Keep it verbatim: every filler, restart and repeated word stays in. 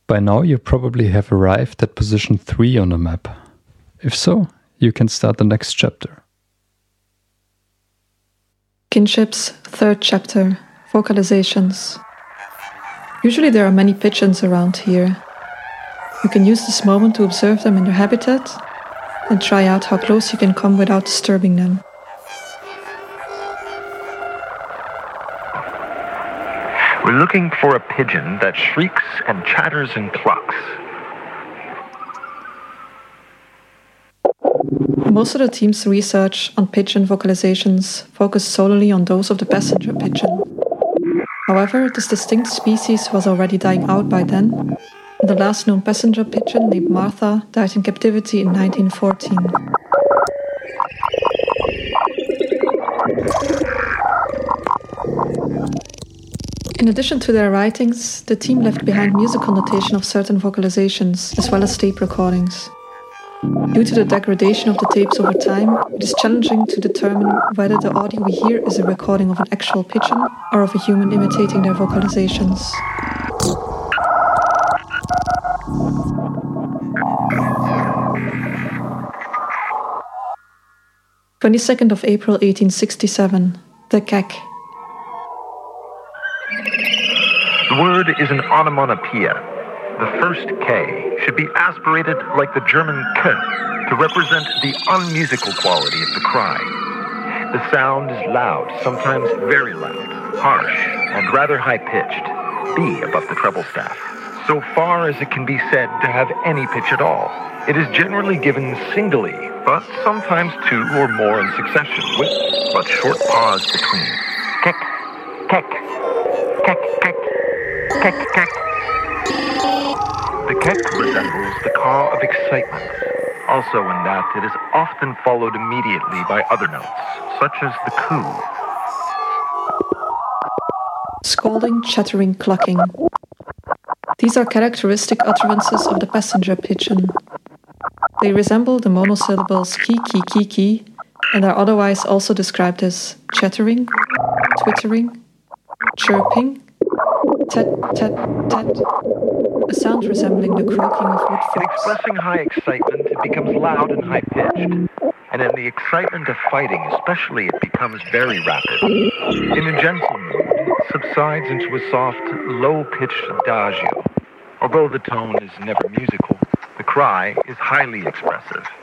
By now you probably have arrived at position three on the map. If so, you can start the next chapter. Kinship's third chapter, Vocalizations. Usually there are many pigeons around here. You can use this moment to observe them in their habitat and try out how close you can come without disturbing them. We're looking for a pigeon that shrieks and chatters and clucks. Most of the team's research on pigeon vocalizations focused solely on those of the passenger pigeon. However, this distinct species was already dying out by then, and the last known passenger pigeon named Martha died in captivity in nineteen fourteen. In addition to their writings, the team left behind musical notation of certain vocalizations, as well as tape recordings. Due to the degradation of the tapes over time, it is challenging to determine whether the audio we hear is a recording of an actual pigeon or of a human imitating their vocalizations. twenty-second of April eighteen sixty-seven, the kek. The word is an onomatopoeia. The first K should be aspirated like the German K to represent the unmusical quality of the cry. The sound is loud, sometimes very loud, harsh, and rather high-pitched, B above the treble staff. So far as it can be said to have any pitch at all, it is generally given singly, but sometimes two or more in succession, with but short pause between. Kek, kek, kek, kek. Kek, kek. The kek resembles the caw of excitement, also in that it is often followed immediately by other notes, such as the coo. Scolding, chattering, clucking. These are characteristic utterances of the passenger pigeon. They resemble the monosyllables ki, ki, ki, ki, and are otherwise also described as chattering, twittering, chirping, tet, tet, tet, a sound resembling the croaking of wood In frogs. expressing high excitement, it becomes loud and high-pitched. And in the excitement of fighting, especially, it becomes very rapid. In a gentle mood, it subsides into a soft, low-pitched adagio. Although the tone is never musical, the cry is highly expressive.